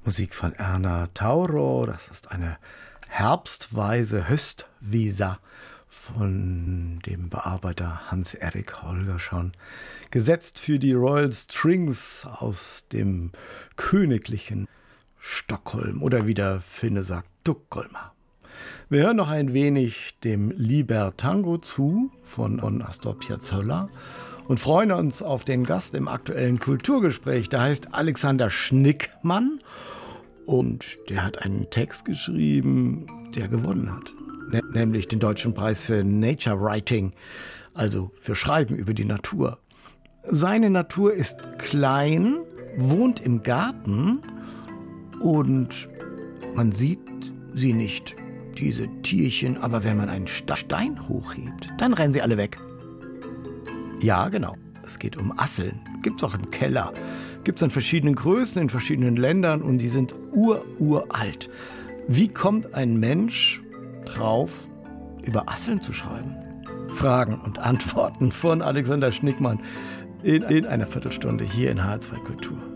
Musik von Erna Tauro, das ist eine herbstweise Höstvisa von dem Bearbeiter Hans-Erik Holgersson, gesetzt für die Royal Strings aus dem königlichen Stockholm oder wie der Finne sagt, Tukholma. Wir hören noch ein wenig dem Libertango zu von Astor Piazzolla und freuen uns auf den Gast im aktuellen Kulturgespräch. Der heißt Alexander Schnickmann und der hat einen Text geschrieben, der gewonnen hat. Nämlich den Deutschen Preis für Nature Writing, also für Schreiben über die Natur. Seine Natur ist klein, wohnt im Garten und man sieht sie nicht, diese Tierchen, aber wenn man einen Stein hochhebt, dann rennen sie alle weg. Ja, genau, es geht um Asseln, gibt's auch im Keller, gibt's in verschiedenen Größen, in verschiedenen Ländern und die sind uralt. Wie kommt ein Mensch drauf, über Asseln zu schreiben? Fragen und Antworten von Alexander Schnickmann in einer Viertelstunde hier in HR2 Kultur.